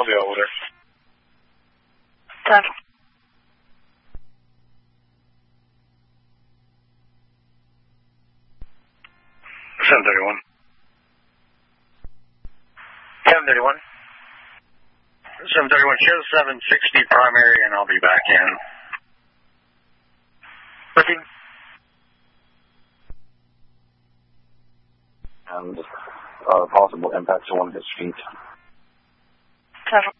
be over there. 10. 731. 731. 731, show 760 primary, and I'll be back in. Looking. And possible impact to one of his feet. 7.